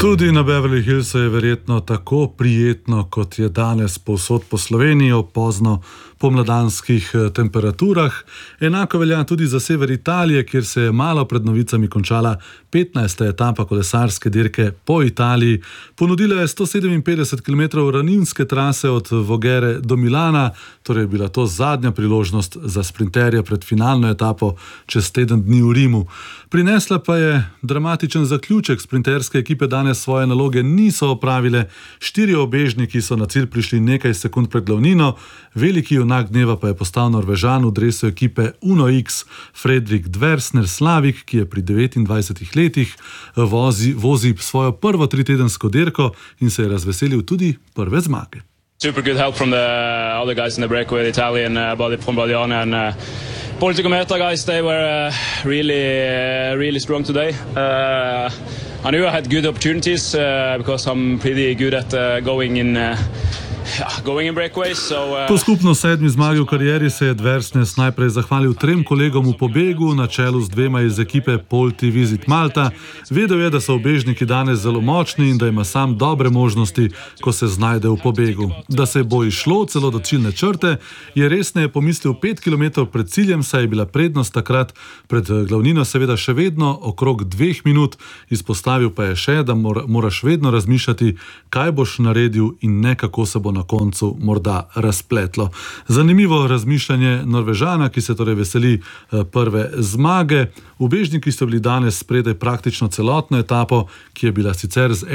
Tudi na Beverly Hillsu je verjetno tako prijetno, kot je danes povsod po Sloveniji ob pozno pomladanskih temperaturah. Enako velja tudi za sever Italije, kjer se je malo pred novicami končala 15. etapa kolesarske dirke po Italiji. Ponudila je 157 km ravninske trase od Vogere do Milana, torej je bila to zadnja priložnost za sprinterje pred finalno etapo čez teden dni v Rimu. Prinesla pa je dramatičen zaključek. Sprinterske ekipe danes svoje naloge niso opravile. 4 ubežniki so na cilj prišli nekaj sekund pred glavnino. Veliki junak dneva pa je postal Norvežan v dresu ekipe Uno X Fredrik Dversner Slavik, ki je pri 29 letih vozi svojo prvo 3-tedensko dirko in se je razveselil tudi prve zmage. Super good help from the other guys in the breakaway, the Italian from Badiane and Politico Meta guys. They were really strong today. I knew I had good opportunities because I'm pretty good at going in breakaways. Po skupno 7. zmagi v karieri se je Dversnes najprej zahvalil 3 kolegom v pobegu, na čelu z 2 iz ekipe Polti Visit Malta. Vedel je, da so ubežniki danes zelo močni in da ima sam dobre možnosti, ko se znajde v pobegu. Da se bo išlo celo do ciljne črte, je resneje pomislil 5 km pred ciljem, saj je bila prednost takrat pred glavnino seveda še vedno okrog 2 minut. Izpostavil pa je še, da moraš vedno razmišljati, kaj boš naredil in ne kako se bo na koncu morda razpletlo. Zanimivo razmišljanje Norvežana, ki se torej veseli prve zmage. Ubežniki so bili danes spredaj praktično celotno etapo, ki je bila sicer z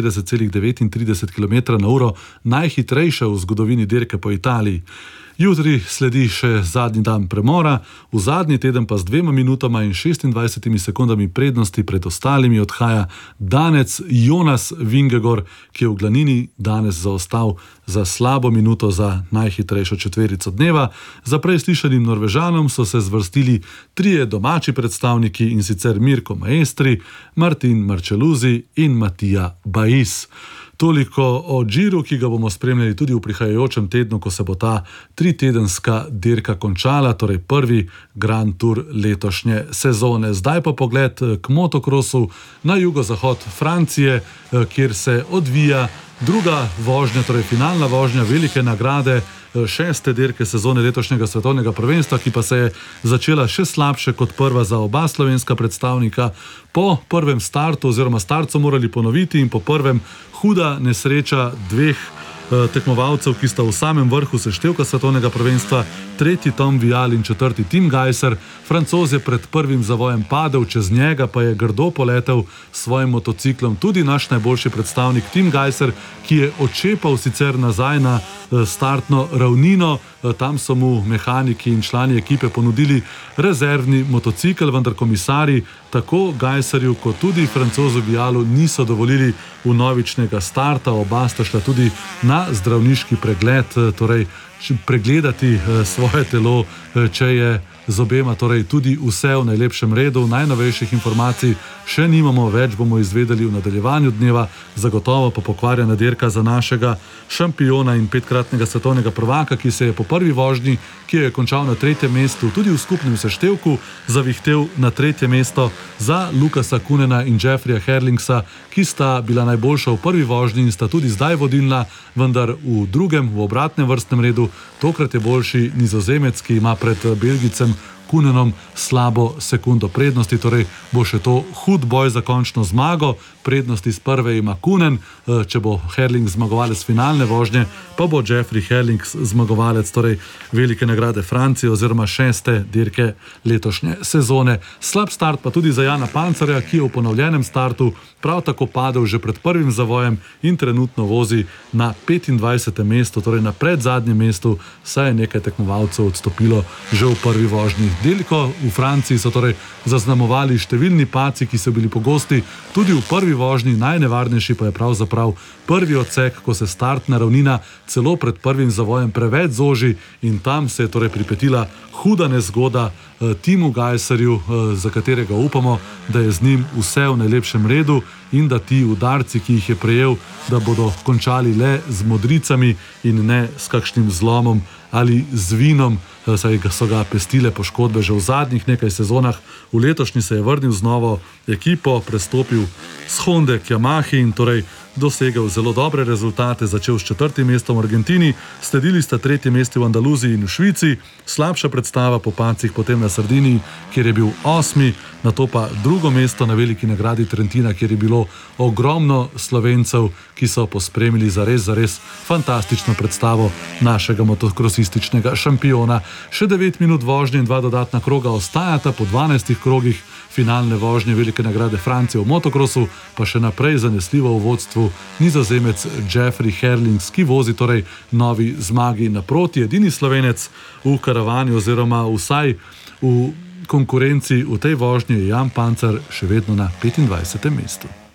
51,39 km/h najhitrejša v zgodovini dirke po Italiji. Jutri sledi še zadnji dan premora, v zadnji teden pa z 2 minutama in 26 sekundami prednosti pred ostalimi odhaja danec Jonas Vingegaard, ki je v glavnini danes zaostal za slabo minuto za najhitrejšo četverico dneva. Za prej slišanim Norvežanom so se zvrstili 3 domači predstavniki, in sicer Mirko Maestri, Martin Marčeluzi in Matija Bais. Toliko o Giru, ki ga bomo spremljali tudi v prihajajočem tednu, ko se bo ta 3-tedenska dirka končala, torej prvi Grand Tour letošnje sezone. Zdaj pa pogled k motokrosu na jugozahod Francije, kjer se odvija druga vožnja, torej finalna vožnja velike nagrade 6. dirke sezone letošnjega svetovnega prvenstva, ki pa se je začela še slabše kot prva za oba slovenska predstavnika. Po prvem startu, oziroma start so morali ponoviti, in po prvem huda nesreča 2 tekmovalcev, ki sta v samem vrhu seštevka svetovnega prvenstva, 3. Tom Vial in 4. Tim Gajser. Francoz je pred prvim zavojem padel, čez njega pa je grdo poletel s svojim motociklom tudi naš najboljši predstavnik Tim Gajser, ki je odšepal sicer nazaj na startno ravnino. Tam so mu mehaniki in člani ekipe ponudili rezervni motocikl, vendar komisarji tako Gajserju kot tudi Francozu Vialu niso dovolili vnovičnega starta. Oba sta šla tudi na zdravniški pregled, torej pregledati svoje telo, če je z obema torej tudi vse v najlepšem redu. Najnovejših informacij še nimamo, več bomo izvedeli v nadaljevanju dneva. Zagotovo pa pokvarjena dirka za našega šampiona in 5-kratnega svetovnega prvaka, ki se je po prvi vožnji, ki je končal na 3. mestu, tudi v skupnem seštevku zavihtel na 3. mesto za Lukasa Kunena in Jeffreya Herlingsa, ki sta bila najboljša v prvi vožnji in sta tudi zdaj vodilna, vendar v drugem, v obratnem vrstnem redu, tokrat je boljši Nizozemec, ki ima pred Belgicem Kunenom slabo sekundo prednosti, torej bo še to hud boj za končno zmago. Prednosti z prve ima Kunen, če bo Herling zmagovalec finalne vožnje, pa bo Jeffrey Herlings zmagovalec torej velike nagrade Francije oziroma 6. dirke letošnje sezone. Slab start pa tudi za Jana Pancarja, ki je v ponovljenem startu prav tako padel že pred prvim zavojem in trenutno vozi na 25. mestu, torej na predzadnjem mestu, saj je nekaj tekmovalcev odstopilo že v prvi vožnji. Dirko v Franciji so torej zaznamovali številni padci, ki so bili pogosti tudi v prvi vožnji. Najnevarnejši pa je pravzaprav prvi odsek, ko se startna ravnina celo pred prvim zavojem preveč zoži, in tam se je torej pripetila huda nezgoda Timu Gajserju, za katerega upamo, da je z njim vse v najlepšem redu in da ti udarci, ki jih je prejel, da bodo končali le z modricami in ne s kakšnim zlomom ali z vinom, saj so ga pestile poškodbe že v zadnjih nekaj sezonah. V letošnji se je vrnil z novo ekipo, prestopil s Honde k Yamahi in torej dosegel zelo dobre rezultate, začel s 4. mestom v Argentini, sledili sta 3. mesti v Andaluziji in v Švici, slabša predstava po padcih potem na Sardiniji, kjer je bil 8., nato pa 2. mesto na veliki nagradi Trentina, kjer je bilo ogromno Slovencev, ki so pospremili zares fantastično predstavo našega motokrosističnega šampiona. Še 9 minut vožnje in 2 dodatna kroga ostajata po 12 krogih finalne vožnje velike nagrade Francije v motokrosu, pa še naprej zanesljivo v vodstvu Nizozemec Jeffrey Herlings, ki vozi torej novi zmagi naproti. Edini Slovenec v karavani oziroma vsaj v konkurenci v tej vožnji je Jan Pancar še vedno na 25. mestu.